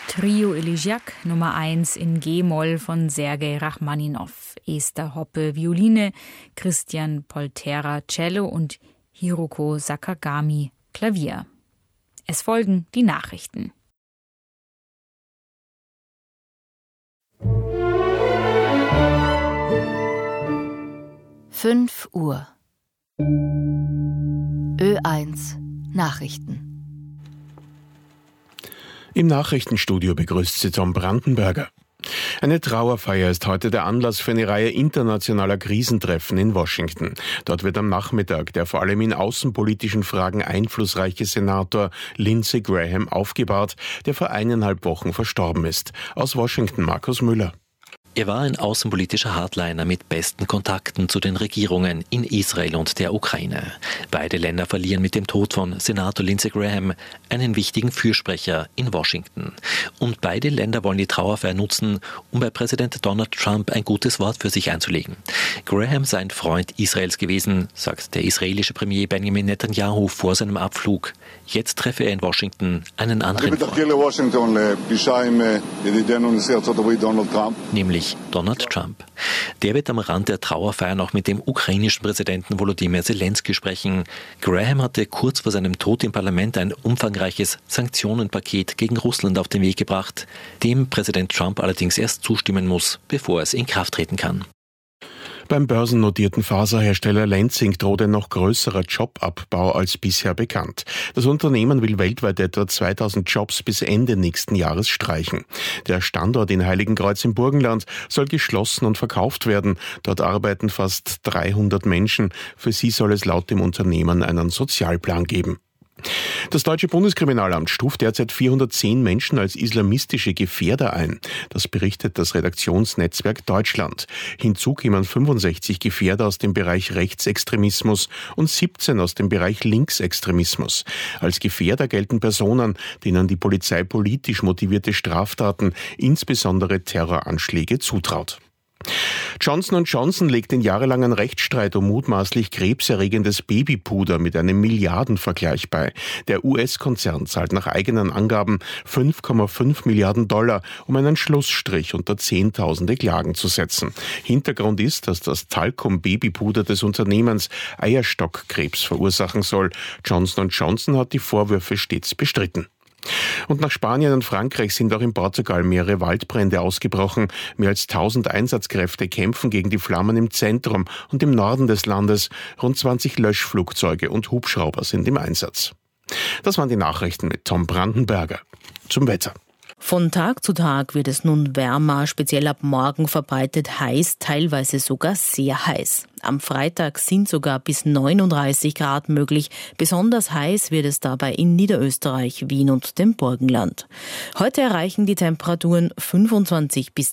Trio Elegiac Nummer 1 in G-Moll von Sergei Rachmaninow. Esther Hoppe Violine, Christian Poltera Cello und Hiroko Sakagami Klavier. Es folgen die Nachrichten. Fünf Uhr. Ö1 Nachrichten. Im Nachrichtenstudio begrüßt sie Tom Brandenberger. Eine Trauerfeier ist heute der Anlass für eine Reihe internationaler Krisentreffen in Washington. Dort wird am Nachmittag der vor allem in außenpolitischen Fragen einflussreiche Senator Lindsey Graham aufgebahrt, der vor 1,5 Wochen verstorben ist. Aus Washington Markus Müller. Er war ein außenpolitischer Hardliner mit besten Kontakten zu den Regierungen in Israel und der Ukraine. Beide Länder verlieren mit dem Tod von Senator Lindsey Graham einen wichtigen Fürsprecher in Washington. Und beide Länder wollen die Trauerfeier nutzen, um bei Präsident Donald Trump ein gutes Wort für sich einzulegen. Graham sei ein Freund Israels gewesen, sagt der israelische Premier Benjamin Netanyahu vor seinem Abflug. Jetzt treffe er in Washington einen anderen Freund, nämlich Donald Trump. Der wird am Rand der Trauerfeier noch mit dem ukrainischen Präsidenten Volodymyr Zelensky sprechen. Graham hatte kurz vor seinem Tod im Parlament ein umfangreiches Sanktionenpaket gegen Russland auf den Weg gebracht, dem Präsident Trump allerdings erst zustimmen muss, bevor es in Kraft treten kann. Beim börsennotierten Faserhersteller Lenzing droht ein noch größerer Jobabbau als bisher bekannt. Das Unternehmen will weltweit etwa 2000 Jobs bis Ende nächsten Jahres streichen. Der Standort in Heiligenkreuz im Burgenland soll geschlossen und verkauft werden. Dort arbeiten fast 300 Menschen. Für sie soll es laut dem Unternehmen einen Sozialplan geben. Das deutsche Bundeskriminalamt stuft derzeit 410 Menschen als islamistische Gefährder ein. Das berichtet das Redaktionsnetzwerk Deutschland. Hinzu kämen 65 Gefährder aus dem Bereich Rechtsextremismus und 17 aus dem Bereich Linksextremismus. Als Gefährder gelten Personen, denen die Polizei politisch motivierte Straftaten, insbesondere Terroranschläge, zutraut. Johnson & Johnson legt den jahrelangen Rechtsstreit um mutmaßlich krebserregendes Babypuder mit einem Milliardenvergleich bei. Der US-Konzern zahlt nach eigenen Angaben $5,5 Milliarden, um einen Schlussstrich unter Zehntausende Klagen zu setzen. Hintergrund ist, dass das Talcum-Babypuder des Unternehmens Eierstockkrebs verursachen soll. Johnson & Johnson hat die Vorwürfe stets bestritten. Und nach Spanien und Frankreich sind auch in Portugal mehrere Waldbrände ausgebrochen. Mehr als 1000 Einsatzkräfte kämpfen gegen die Flammen im Zentrum und im Norden des Landes. Rund 20 Löschflugzeuge und Hubschrauber sind im Einsatz. Das waren die Nachrichten mit Tom Brandenberger. Zum Wetter. Von Tag zu Tag wird es nun wärmer, speziell ab morgen verbreitet heiß, teilweise sogar sehr heiß. Am Freitag sind sogar bis 39 Grad möglich. Besonders heiß wird es dabei in Niederösterreich, Wien und dem Burgenland. Heute erreichen die Temperaturen 25 bis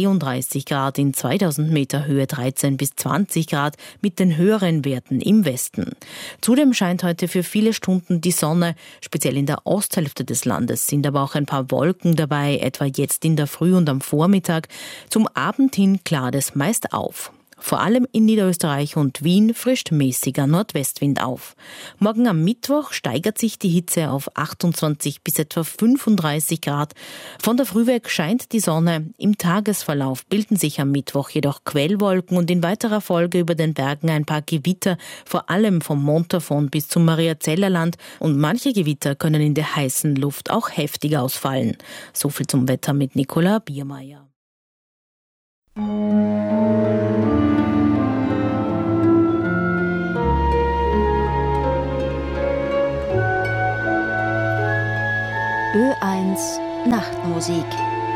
32 Grad, in 2000 Meter Höhe 13 bis 20 Grad mit den höheren Werten im Westen. Zudem scheint heute für viele Stunden die Sonne. Speziell in der Osthälfte des Landes sind aber auch ein paar Wolken dabei, etwa jetzt in der Früh und am Vormittag. Zum Abend hin klart es meist auf. Vor allem in Niederösterreich und Wien frischt mäßiger Nordwestwind auf. Morgen am Mittwoch steigert sich die Hitze auf 28 bis etwa 35 Grad. Von der Früh weg scheint die Sonne. Im Tagesverlauf bilden sich am Mittwoch jedoch Quellwolken und in weiterer Folge über den Bergen ein paar Gewitter, vor allem vom Montafon bis zum Mariazellerland. Und manche Gewitter können in der heißen Luft auch heftig ausfallen. So viel zum Wetter mit Nicola Biermeier. Ö1 Nachtmusik.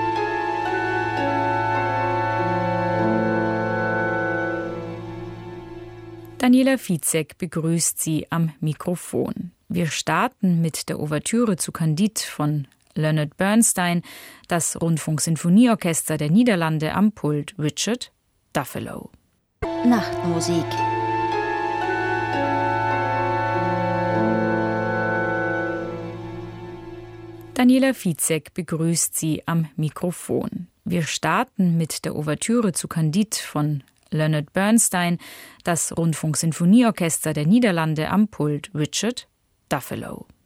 Daniela Fizek begrüßt Sie am Mikrofon. Wir starten mit der Ouvertüre zu Candide von Leonard Bernstein, das Rundfunksinfonieorchester der Niederlande am Pult Richard Duffelow. Nachtmusik. Daniela Fizek begrüßt Sie am Mikrofon. Wir starten mit der Ouvertüre zu Candide von Leonard Bernstein, das Rundfunksinfonieorchester der Niederlande am Pult Richard Duffelow.